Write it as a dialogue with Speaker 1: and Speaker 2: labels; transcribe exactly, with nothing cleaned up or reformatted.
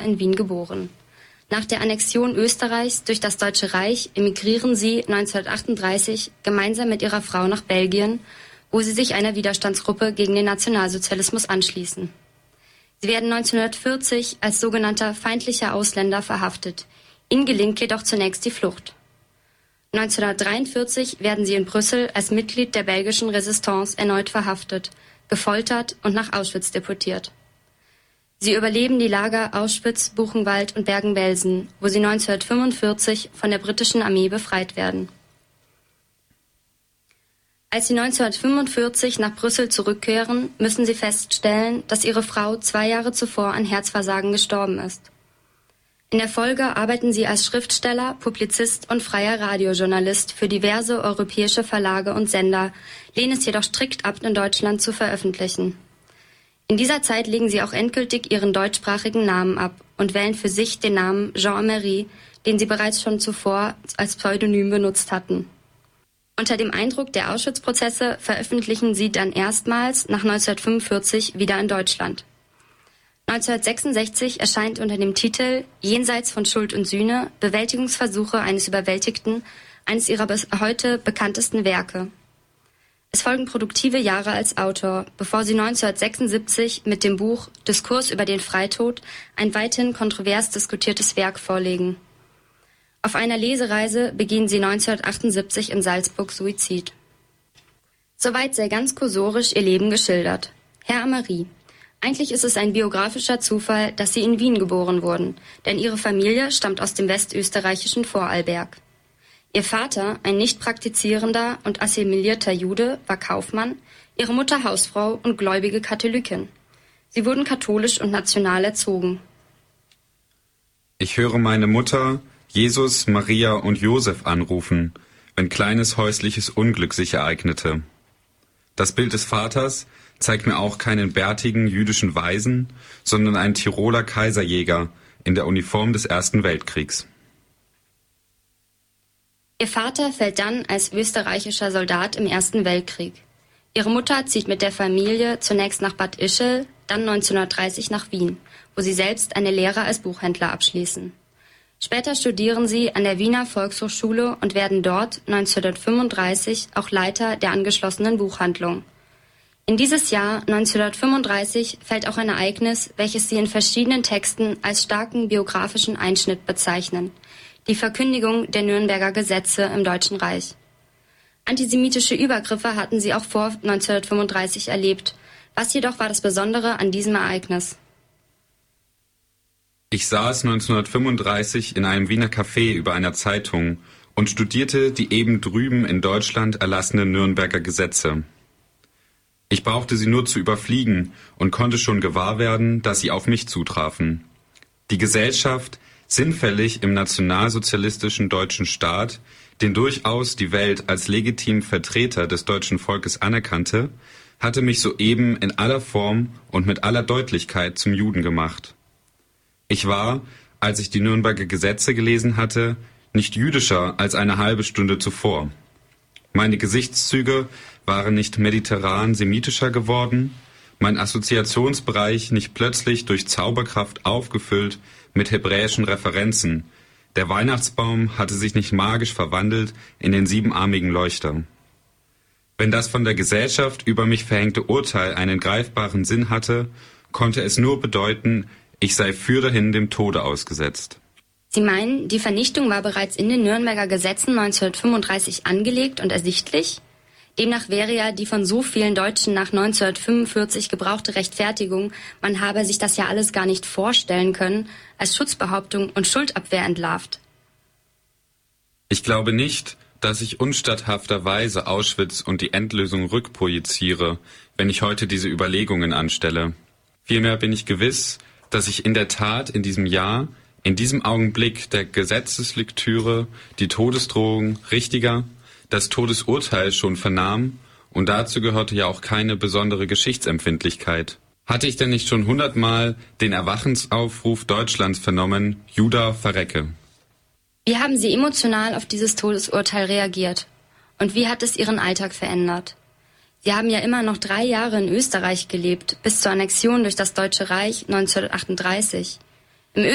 Speaker 1: in Wien geboren. Nach der Annexion Österreichs durch das Deutsche Reich emigrieren sie neunzehnhundertachtunddreißig gemeinsam mit ihrer Frau nach Belgien, wo sie sich einer Widerstandsgruppe gegen den Nationalsozialismus anschließen. Sie werden neunzehnhundertvierzig als sogenannter feindlicher Ausländer verhaftet. Ihnen gelingt jedoch zunächst die Flucht. neunzehnhundertdreiundvierzig werden sie in Brüssel als Mitglied der belgischen Resistance erneut verhaftet, gefoltert und nach Auschwitz deportiert. Sie überleben die Lager Auschwitz, Buchenwald und Bergen-Belsen, wo sie neunzehnhundertfünfundvierzig von der britischen Armee befreit werden. Als sie neunzehnhundertfünfundvierzig nach Brüssel zurückkehren, müssen sie feststellen, dass ihre Frau zwei Jahre zuvor an Herzversagen gestorben ist. In der Folge arbeiten sie als Schriftsteller, Publizist und freier Radiojournalist für diverse europäische Verlage und Sender, lehnen es jedoch strikt ab, in Deutschland zu veröffentlichen. In dieser Zeit legen sie auch endgültig ihren deutschsprachigen Namen ab und wählen für sich den Namen Jean Amery, den sie bereits schon zuvor als Pseudonym benutzt hatten. Unter dem Eindruck der Auschwitz-Prozesse veröffentlichen sie dann erstmals nach neunzehnhundertfünfundvierzig wieder in Deutschland. neunzehnhundertsechsundsechzig erscheint unter dem Titel Jenseits von Schuld und Sühne Bewältigungsversuche eines Überwältigten eines ihrer bis heute bekanntesten Werke. Es folgen produktive Jahre als Autor, bevor sie neunzehnhundertsechsundsiebzig mit dem Buch Diskurs über den Freitod ein weithin kontrovers diskutiertes Werk vorlegen. Auf einer Lesereise begehen sie neunzehnhundertachtundsiebzig in Salzburg Suizid. Soweit sei ganz kursorisch ihr Leben geschildert. Herr Amery. Eigentlich ist es ein biografischer Zufall, dass sie in Wien geboren wurden, denn ihre Familie stammt aus dem westösterreichischen Vorarlberg. Ihr Vater, ein nicht praktizierender und assimilierter Jude, war Kaufmann, ihre Mutter Hausfrau und gläubige Katholikin. Sie wurden katholisch und national erzogen.
Speaker 2: Ich höre meine Mutter, Jesus, Maria und Josef anrufen, wenn kleines häusliches Unglück sich ereignete. Das Bild des Vaters zeigt mir auch keinen bärtigen jüdischen Waisen, sondern einen Tiroler Kaiserjäger in der Uniform des Ersten Weltkriegs.
Speaker 1: Ihr Vater fällt dann als österreichischer Soldat im Ersten Weltkrieg. Ihre Mutter zieht mit der Familie zunächst nach Bad Ischl, dann neunzehnhundertdreißig nach Wien, wo sie selbst eine Lehre als Buchhändler abschließen. Später studieren sie an der Wiener Volkshochschule und werden dort neunzehnhundertfünfunddreißig auch Leiter der angeschlossenen Buchhandlung. In dieses Jahr neunzehnhundertfünfunddreißig fällt auch ein Ereignis, welches sie in verschiedenen Texten als starken biografischen Einschnitt bezeichnen: die Verkündigung der Nürnberger Gesetze im Deutschen Reich. Antisemitische Übergriffe hatten sie auch vor neunzehnhundertfünfunddreißig erlebt. Was jedoch war das Besondere an diesem Ereignis?
Speaker 2: Ich saß neunzehnhundertfünfunddreißig in einem Wiener Café über einer Zeitung und studierte die eben drüben in Deutschland erlassenen Nürnberger Gesetze. Ich brauchte sie nur zu überfliegen und konnte schon gewahr werden, dass sie auf mich zutrafen. Die Gesellschaft, sinnfällig im nationalsozialistischen deutschen Staat, den durchaus die Welt als legitimen Vertreter des deutschen Volkes anerkannte, hatte mich soeben in aller Form und mit aller Deutlichkeit zum Juden gemacht. Ich war, als ich die Nürnberger Gesetze gelesen hatte, nicht jüdischer als eine halbe Stunde zuvor. Meine Gesichtszüge waren nicht mediterran-semitischer geworden, mein Assoziationsbereich nicht plötzlich durch Zauberkraft aufgefüllt mit hebräischen Referenzen. Der Weihnachtsbaum hatte sich nicht magisch verwandelt in den siebenarmigen Leuchter. Wenn das von der Gesellschaft über mich verhängte Urteil einen greifbaren Sinn hatte, konnte es nur bedeuten, ich sei fürderhin dem Tode ausgesetzt.
Speaker 1: Sie meinen, die Vernichtung war bereits in den Nürnberger Gesetzen neunzehnhundertfünfunddreißig angelegt und ersichtlich? Demnach wäre ja die von so vielen Deutschen nach neunzehnhundertfünfundvierzig gebrauchte Rechtfertigung, man habe sich das ja alles gar nicht vorstellen können, als Schutzbehauptung und Schuldabwehr entlarvt.
Speaker 2: Ich glaube nicht, dass ich unstatthafterweise Auschwitz und die Endlösung rückprojiziere, wenn ich heute diese Überlegungen anstelle. Vielmehr bin ich gewiss, dass ich in der Tat in diesem Jahr, in diesem Augenblick der Gesetzeslektüre die Todesdrohung richtiger, das Todesurteil schon vernahm, und dazu gehörte ja auch keine besondere Geschichtsempfindlichkeit. Hatte ich denn nicht schon hundertmal den Erwachensaufruf Deutschlands vernommen, Juda verrecke?
Speaker 1: Wie haben Sie emotional auf dieses Todesurteil reagiert? Und wie hat es Ihren Alltag verändert? Sie haben ja immer noch drei Jahre in Österreich gelebt, bis zur Annexion durch das Deutsche Reich neunzehnhundertachtunddreißig.